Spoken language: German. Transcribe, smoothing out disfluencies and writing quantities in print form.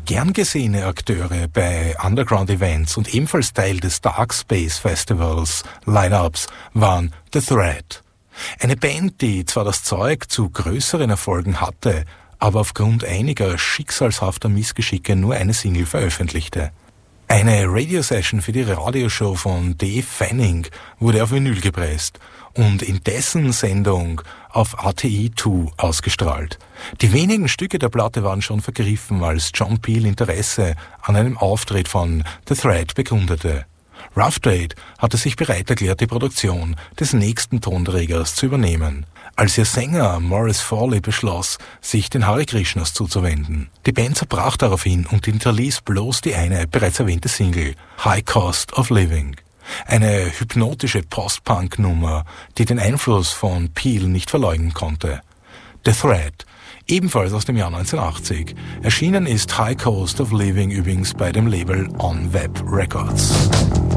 Gern gesehene Akteure bei Underground-Events und ebenfalls Teil des Dark Space Festivals Line-Ups waren The Threat. Eine Band, die zwar das Zeug zu größeren Erfolgen hatte, aber aufgrund einiger schicksalshafter Missgeschicke nur eine Single veröffentlichte. Eine Radiosession für die Radioshow von Dave Fanning wurde auf Vinyl gepresst und in dessen Sendung auf RTE2 ausgestrahlt. Die wenigen Stücke der Platte waren schon vergriffen, als John Peel Interesse an einem Auftritt von The Threat bekundete. Rough Trade hatte sich bereit erklärt, die Produktion des nächsten Tonträgers zu übernehmen, als ihr Sänger Maurice Fawley beschloss, sich den Hare Krishnas zuzuwenden. Die Band zerbrach daraufhin und hinterließ bloß die eine bereits erwähnte Single High Cost of Living. Eine hypnotische Post-Punk-Nummer, die den Einfluss von Peel nicht verleugnen konnte. The Threat, ebenfalls aus dem Jahr 1980. Erschienen ist High Cost of Living übrigens bei dem Label On Web Records.